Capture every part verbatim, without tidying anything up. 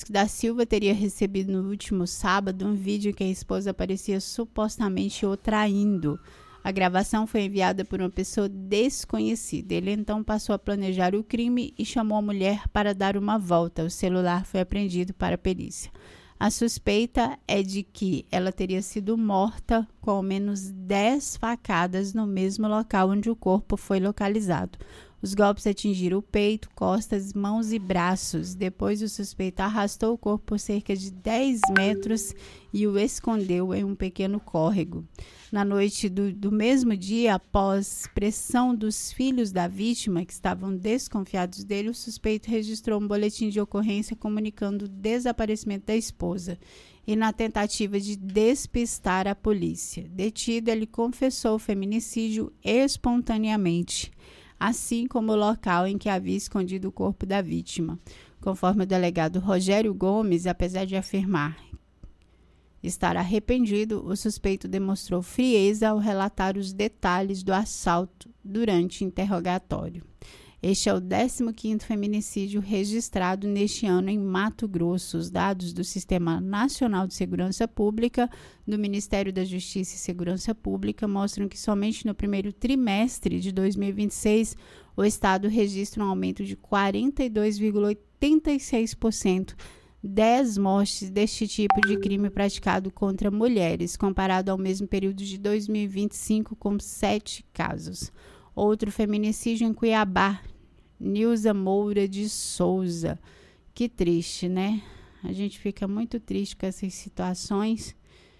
Francisco da Silva teria recebido no último sábado um vídeo em que a esposa parecia supostamente o traindo. A gravação foi enviada por uma pessoa desconhecida. Ele então passou a planejar o crime e chamou a mulher para dar uma volta. O celular foi apreendido para a perícia. A suspeita é de que ela teria sido morta com ao menos dez facadas no mesmo local onde o corpo foi localizado. Os golpes atingiram o peito, costas, mãos e braços. Depois, o suspeito arrastou o corpo por cerca de dez metros e o escondeu em um pequeno córrego. Na noite do, do mesmo dia, após pressão dos filhos da vítima, que estavam desconfiados dele, o suspeito registrou um boletim de ocorrência comunicando o desaparecimento da esposa. E na tentativa de despistar a polícia. Detido, ele confessou o feminicídio espontaneamente, assim como o local em que havia escondido o corpo da vítima. Conforme o delegado Rogério Gomes, apesar de afirmar estar arrependido, o suspeito demonstrou frieza ao relatar os detalhes do assalto durante o interrogatório. Este é o décimo quinto feminicídio registrado neste ano em Mato Grosso. Os dados do Sistema Nacional de Segurança Pública, do Ministério da Justiça e Segurança Pública, mostram que somente no primeiro trimestre de dois mil e vinte e seis, o Estado registra um aumento de quarenta e dois vírgula oitenta e seis por cento dez mortes deste tipo de crime praticado contra mulheres, comparado ao mesmo período de dois mil e vinte e cinco, com sete casos. Outro feminicídio em Cuiabá, Nilza Moura de Souza. Que triste, né? A gente fica muito triste com essas situações.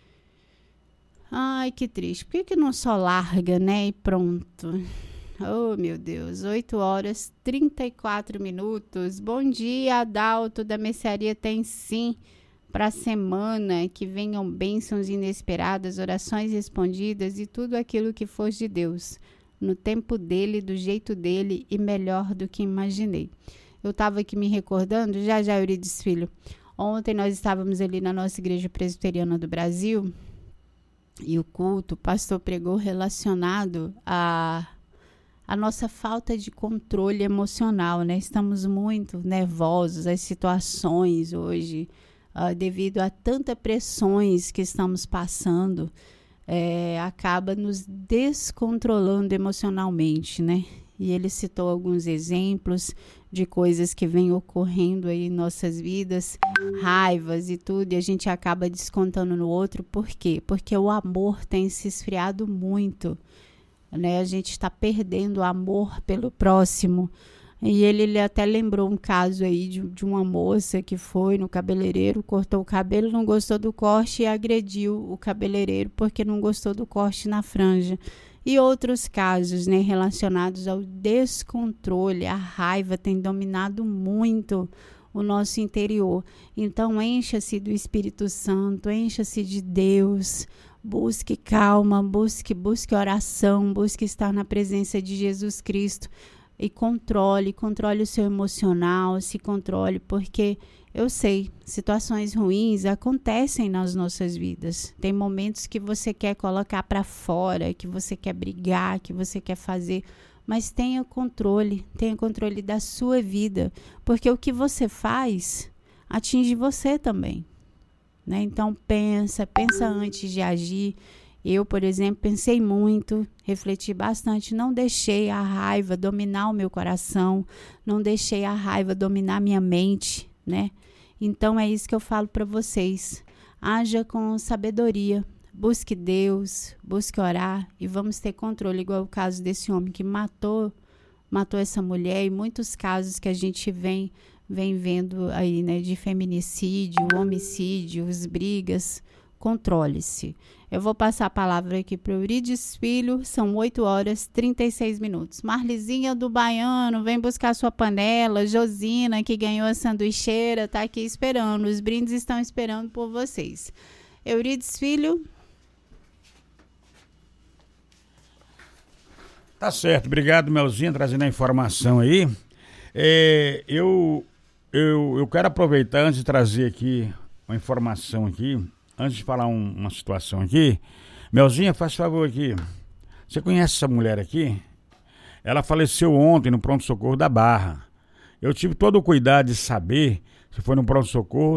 Ai, que triste. Por que que não só larga, né? E pronto. Oh, meu Deus. oito horas e trinta e quatro minutos. Bom dia, Adalto da Mercearia Tem Sim. Para a semana, que venham bênçãos inesperadas, orações respondidas e tudo aquilo que for de Deus. No tempo dele, do jeito dele e melhor do que imaginei. Eu estava aqui me recordando, já já, Eurides Filho, ontem nós estávamos ali na nossa Igreja Presbiteriana do Brasil e o culto, o pastor pregou relacionado a, a nossa falta de controle emocional, né? Estamos muito nervosos, as situações hoje, uh, devido a tantas pressões que estamos passando, É, acaba nos descontrolando emocionalmente, né? E ele citou alguns exemplos de coisas que vêm ocorrendo aí em nossas vidas, raivas e tudo, e a gente acaba descontando no outro. Por quê? Porque o amor tem se esfriado muito, né? A gente está perdendo o amor pelo próximo. E ele, ele até lembrou um caso aí de, de uma moça que foi no cabeleireiro, cortou o cabelo, não gostou do corte e agrediu o cabeleireiro porque não gostou do corte na franja. E outros casos, né, relacionados ao descontrole, a raiva tem dominado muito o nosso interior. Então, encha-se do Espírito Santo, encha-se de Deus, busque calma, busque, busque oração, busque estar na presença de Jesus Cristo. E controle, controle o seu emocional, se controle, porque eu sei, situações ruins acontecem nas nossas vidas. Tem momentos que você quer colocar para fora, que você quer brigar, que você quer fazer, mas tenha controle, tenha controle da sua vida, porque o que você faz atinge você também, né? Então pensa, pensa antes de agir. Eu, por exemplo, pensei muito, refleti bastante, não deixei a raiva dominar o meu coração, não deixei a raiva dominar minha mente, né? Então é isso que eu falo para vocês. Haja com sabedoria, busque Deus, busque orar e vamos ter controle, igual o caso desse homem que matou, matou essa mulher e muitos casos que a gente vem, vem vendo aí, né? De feminicídio, homicídios, brigas. Controle-se. Eu vou passar a palavra aqui para o Eurides Filho, são oito horas e trinta e seis minutos. Marlizinha do Baiano, vem buscar sua panela. Josina, que ganhou a sanduicheira, está aqui esperando. Os brindes estão esperando por vocês. Eurides Filho. Tá certo, obrigado, Melzinha, trazendo a informação aí. É, eu, eu, eu quero aproveitar antes de trazer aqui uma informação aqui. Antes de falar um, uma situação aqui, Melzinha, faz favor aqui. Você conhece essa mulher aqui? Ela faleceu ontem no pronto-socorro da Barra. Eu tive todo o cuidado de saber se foi no pronto-socorro